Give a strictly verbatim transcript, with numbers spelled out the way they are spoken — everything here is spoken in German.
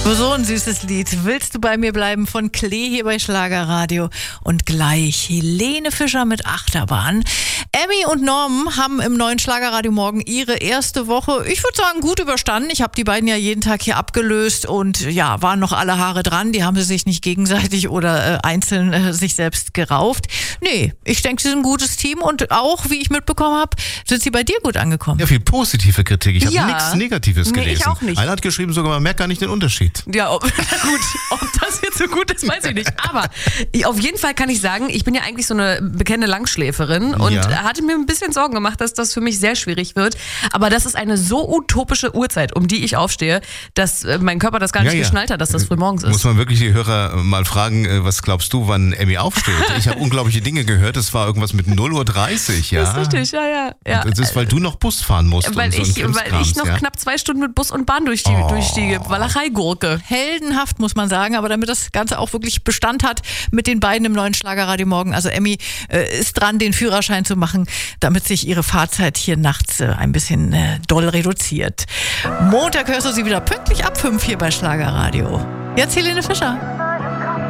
So ein süßes Lied. Willst du bei mir bleiben von Klee hier bei Schlagerradio. Und gleich Helene Fischer mit Achterbahn. Emmy und Norm haben im neuen Schlagerradio Morgen ihre erste Woche, ich würde sagen, gut überstanden. Ich habe die beiden ja jeden Tag hier abgelöst und ja, waren noch alle Haare dran. Die haben sie sich nicht gegenseitig oder äh, einzeln äh, sich selbst gerauft. Nee, ich denke, sie sind ein gutes Team und auch, wie ich mitbekommen habe, sind sie bei dir gut angekommen. Ja, viel positive Kritik. Ich habe Ja. nichts Negatives Nee, gelesen. ich auch nicht. Einer hat geschrieben, sogar man merkt gar nicht den Unterschied. Ja, ob, gut, ob das jetzt so gut ist, weiß ich nicht. Aber ich, auf jeden Fall kann ich sagen, ich bin ja eigentlich so eine bekannte Langschläferin und Ja. hatte mir ein bisschen Sorgen gemacht, dass das für mich sehr schwierig wird. Aber das ist eine so utopische Uhrzeit, um die ich aufstehe, dass äh, mein Körper das gar nicht Ja, ja. geschnallt hat, dass das früh morgens Muss ist. man wirklich die Hörer mal fragen, äh, was glaubst du, wann Emmy aufsteht? Ich habe unglaubliche Dinge gehört, es war irgendwas mit null Uhr dreißig, ja. Das ist richtig, ja, ja. ja. Das ist, weil du noch Bus fahren musst. Weil und so ich, einen weil ich Krimskrams, noch ja. knapp zwei Stunden mit Bus und Bahn durch die, Oh. durch die Walachei-Gurke. Heldenhaft, muss man sagen, aber damit das Ganze auch wirklich Bestand hat mit den beiden im neuen Schlagerradio Morgen. Also Emmy äh, ist dran, den Führerschein zu machen, damit sich ihre Fahrzeit hier nachts äh, ein bisschen äh, doll reduziert. Montag hörst du sie wieder pünktlich ab fünf hier bei Schlagerradio. Jetzt Helene Fischer.